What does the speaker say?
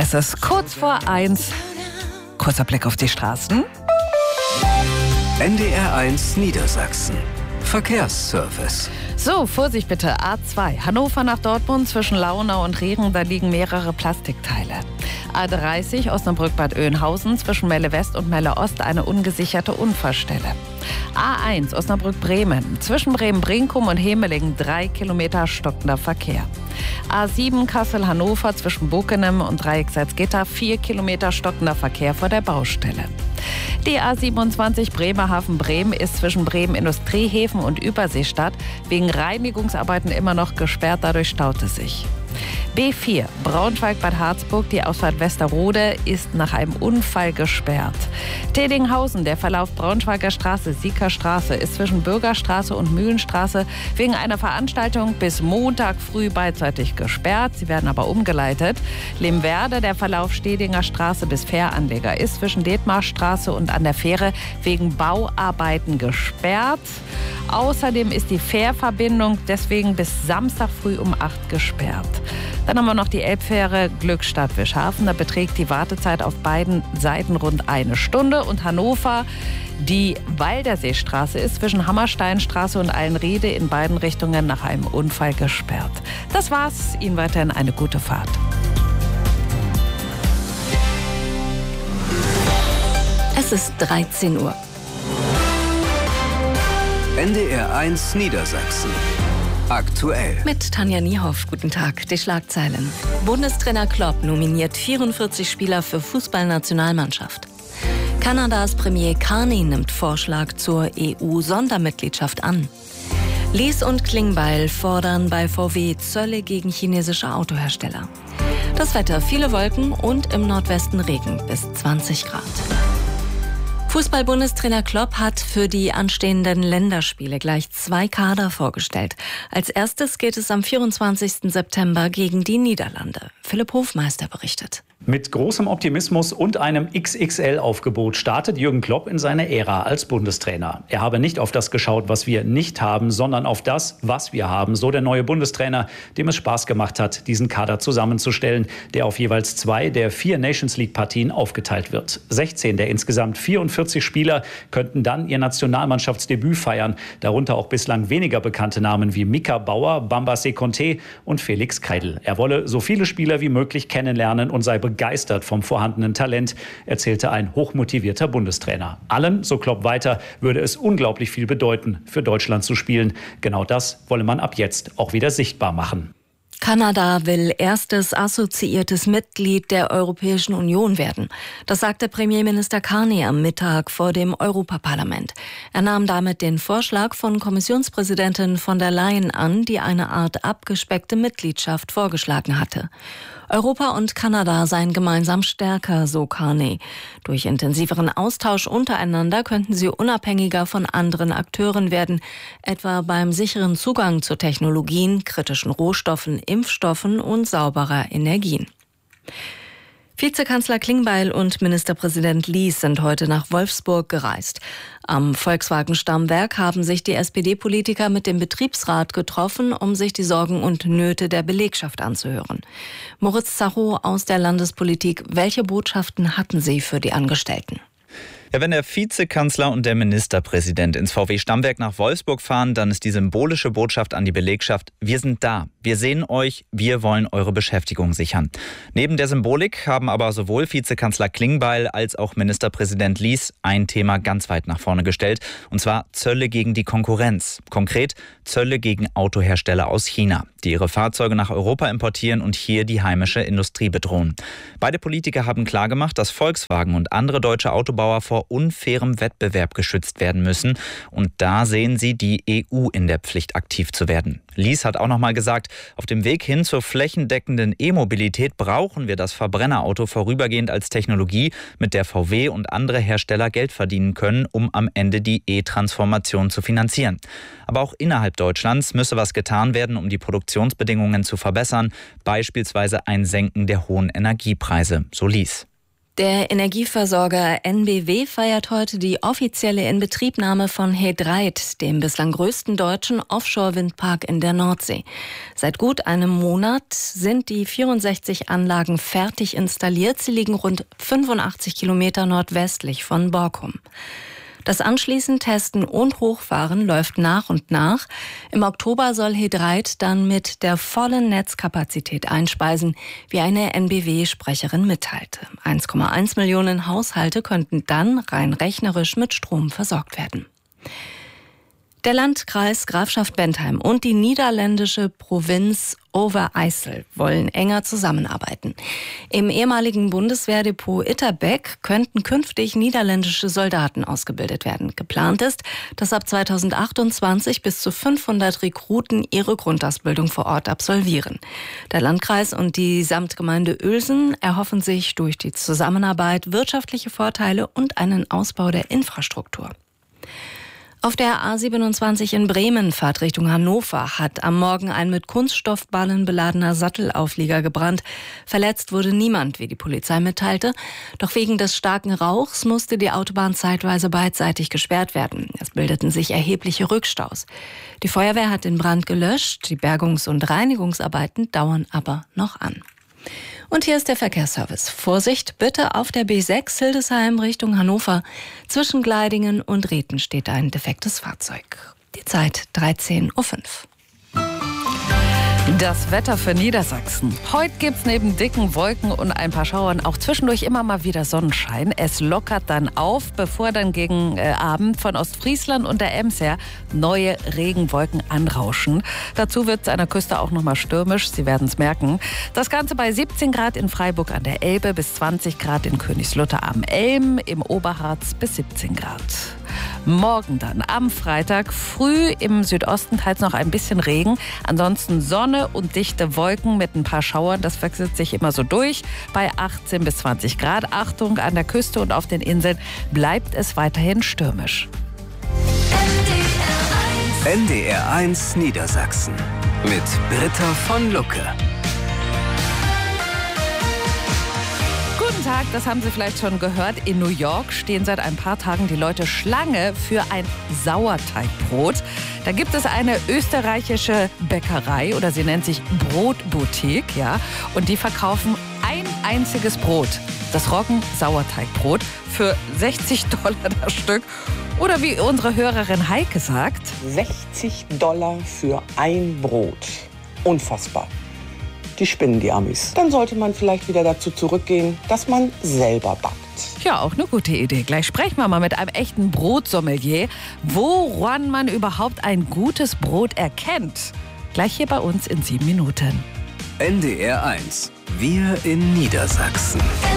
Es ist kurz vor 1. Kurzer Blick auf die Straßen. NDR 1 Niedersachsen. Verkehrsservice. So, Vorsicht bitte, A2, Hannover nach Dortmund zwischen Launau und Riegen, da liegen mehrere Plastikteile. A30, Osnabrück-Bad Oeynhausen zwischen Melle West und Melle Ost eine ungesicherte Unfallstelle. A1, Osnabrück-Bremen, zwischen Bremen-Brinkum und Hemelingen 3 Kilometer stockender Verkehr. A7, Kassel-Hannover zwischen Bockenem und Dreieck Salzgitter 4 Kilometer stockender Verkehr vor der Baustelle. Die A27 Bremerhaven-Bremen ist zwischen Bremen-Industriehäfen und Überseestadt wegen Reinigungsarbeiten immer noch gesperrt, dadurch staut es sich. B4 Braunschweig-Bad Harzburg, die Ausfahrt Westerrode ist nach einem Unfall gesperrt. Tedinghausen, der Verlauf Braunschweiger Straße, Sieker Straße ist zwischen Bürgerstraße und Mühlenstraße wegen einer Veranstaltung bis Montag früh beidseitig gesperrt. Sie werden aber umgeleitet. Limwerde, der Verlauf Stedinger Straße bis Fähranleger ist zwischen Detmarstraße und an der Fähre wegen Bauarbeiten gesperrt. Außerdem ist die Fährverbindung deswegen bis Samstag früh um 8 gesperrt. Dann haben wir noch die Elbfähre Glückstadt-Wischhafen. Da beträgt die Wartezeit auf beiden Seiten rund 1 Stunde. Und Hannover, die Walderseestraße ist zwischen Hammersteinstraße und Allenriede in beiden Richtungen nach einem Unfall gesperrt. Das war's. Ihnen weiterhin eine gute Fahrt. Es ist 13 Uhr. NDR 1 Niedersachsen. Aktuell. Mit Tanja Niehoff. Guten Tag. Die Schlagzeilen. Bundestrainer Klopp nominiert 44 Spieler für Fußballnationalmannschaft. Kanadas Premier Carney nimmt Vorschlag zur EU-Sondermitgliedschaft an. Lies und Klingbeil fordern bei VW Zölle gegen chinesische Autohersteller. Das Wetter, viele Wolken und im Nordwesten Regen bis 20 Grad. Fußball-Bundestrainer Klopp hat für die anstehenden Länderspiele gleich 2 Kader vorgestellt. Als erstes geht es am 24. September gegen die Niederlande. Philipp Hofmeister berichtet. Mit großem Optimismus und einem XXL-Aufgebot startet Jürgen Klopp in seine Ära als Bundestrainer. Er habe nicht auf das geschaut, was wir nicht haben, sondern auf das, was wir haben. So der neue Bundestrainer, dem es Spaß gemacht hat, diesen Kader zusammenzustellen, der auf jeweils 2 der 4 Nations-League-Partien aufgeteilt wird. 16 der insgesamt 44 Spieler könnten dann ihr Nationalmannschaftsdebüt feiern. Darunter auch bislang weniger bekannte Namen wie Mika Bauer, Bamba Sekonte und Felix Keidl. Er wolle so viele Spieler wie möglich kennenlernen und sei begeistert vom vorhandenen Talent, erzählte ein hochmotivierter Bundestrainer. Allen, so Klopp weiter, würde es unglaublich viel bedeuten, für Deutschland zu spielen. Genau das wolle man ab jetzt auch wieder sichtbar machen. Kanada will erstes assoziiertes Mitglied der Europäischen Union werden. Das sagte Premierminister Carney am Mittag vor dem Europaparlament. Er nahm damit den Vorschlag von Kommissionspräsidentin von der Leyen an, die eine Art abgespeckte Mitgliedschaft vorgeschlagen hatte. Europa und Kanada seien gemeinsam stärker, so Carney. Durch intensiveren Austausch untereinander könnten sie unabhängiger von anderen Akteuren werden, etwa beim sicheren Zugang zu Technologien, kritischen Rohstoffen, Impfstoffen und sauberer Energien. Vizekanzler Klingbeil und Ministerpräsident Lies sind heute nach Wolfsburg gereist. Am Volkswagen-Stammwerk haben sich die SPD-Politiker mit dem Betriebsrat getroffen, um sich die Sorgen und Nöte der Belegschaft anzuhören. Moritz Zacho aus der Landespolitik, welche Botschaften hatten Sie für die Angestellten? Ja, wenn der Vizekanzler und der Ministerpräsident ins VW-Stammwerk nach Wolfsburg fahren, dann ist die symbolische Botschaft an die Belegschaft: Wir sind da, wir sehen euch, wir wollen eure Beschäftigung sichern. Neben der Symbolik haben aber sowohl Vizekanzler Klingbeil als auch Ministerpräsident Lies ein Thema ganz weit nach vorne gestellt, und zwar Zölle gegen die Konkurrenz. Konkret Zölle gegen Autohersteller aus China, die ihre Fahrzeuge nach Europa importieren und hier die heimische Industrie bedrohen. Beide Politiker haben klargemacht, dass Volkswagen und andere deutsche Autobauer vor unfairem Wettbewerb geschützt werden müssen. Und da sehen sie die EU in der Pflicht, aktiv zu werden. Lies hat auch noch mal gesagt, auf dem Weg hin zur flächendeckenden E-Mobilität brauchen wir das Verbrennerauto vorübergehend als Technologie, mit der VW und andere Hersteller Geld verdienen können, um am Ende die E-Transformation zu finanzieren. Aber auch innerhalb Deutschlands müsse was getan werden, um die Produktionsbedingungen zu verbessern, beispielsweise ein Senken der hohen Energiepreise, so Lies. Der Energieversorger NBW feiert heute die offizielle Inbetriebnahme von He Dreiht, dem bislang größten deutschen Offshore-Windpark in der Nordsee. Seit gut einem Monat sind die 64 Anlagen fertig installiert. Sie liegen rund 85 Kilometer nordwestlich von Borkum. Das anschließend Testen und Hochfahren läuft nach und nach. Im Oktober soll He Dreiht dann mit der vollen Netzkapazität einspeisen, wie eine NBW-Sprecherin mitteilte. 1,1 Millionen Haushalte könnten dann rein rechnerisch mit Strom versorgt werden. Der Landkreis Grafschaft Bentheim und die niederländische Provinz Overijssel wollen enger zusammenarbeiten. Im ehemaligen Bundeswehrdepot Itterbeek könnten künftig niederländische Soldaten ausgebildet werden. Geplant ist, dass ab 2028 bis zu 500 Rekruten ihre Grundausbildung vor Ort absolvieren. Der Landkreis und die Samtgemeinde Uelzen erhoffen sich durch die Zusammenarbeit wirtschaftliche Vorteile und einen Ausbau der Infrastruktur. Auf der A27 in Bremen, Fahrtrichtung Hannover, hat am Morgen ein mit Kunststoffballen beladener Sattelauflieger gebrannt. Verletzt wurde niemand, wie die Polizei mitteilte. Doch wegen des starken Rauchs musste die Autobahn zeitweise beidseitig gesperrt werden. Es bildeten sich erhebliche Rückstaus. Die Feuerwehr hat den Brand gelöscht. Die Bergungs- und Reinigungsarbeiten dauern aber noch an. Und hier ist der Verkehrsservice. Vorsicht, bitte auf der B6 Hildesheim Richtung Hannover. Zwischen Gleidingen und Rhethen steht ein defektes Fahrzeug. Die Zeit 13:05 Uhr. Das Wetter für Niedersachsen. Heute gibt's neben dicken Wolken und ein paar Schauern auch zwischendurch immer mal wieder Sonnenschein. Es lockert dann auf, bevor dann gegen Abend von Ostfriesland und der Ems her neue Regenwolken anrauschen. Dazu wird es an der Küste auch noch mal stürmisch, Sie werden es merken. Das Ganze bei 17 Grad in Freiburg an der Elbe, bis 20 Grad in Königslutter am Elm, im Oberharz bis 17 Grad. Morgen dann am Freitag früh im Südosten teils noch ein bisschen Regen. Ansonsten Sonne und dichte Wolken mit ein paar Schauern. Das wechselt sich immer so durch bei 18 bis 20 Grad. Achtung, an der Küste und auf den Inseln bleibt es weiterhin stürmisch. NDR1 Niedersachsen mit Britta von Lucke. Guten Tag, das haben Sie vielleicht schon gehört. In New York stehen seit ein paar Tagen die Leute Schlange für ein Sauerteigbrot. Da gibt es eine österreichische Bäckerei oder sie nennt sich Brotboutique, ja, und die verkaufen ein einziges Brot, das Roggen-Sauerteigbrot, für $60 das Stück. Oder wie unsere Hörerin Heike sagt: $60 für ein Brot. Unfassbar. Die spinnen, die Amis. Dann sollte man vielleicht wieder dazu zurückgehen, dass man selber backt. Ja, auch eine gute Idee. Gleich sprechen wir mal mit einem echten Brotsommelier, woran man überhaupt ein gutes Brot erkennt. Gleich hier bei uns in 7 Minuten. NDR1. Wir in Niedersachsen.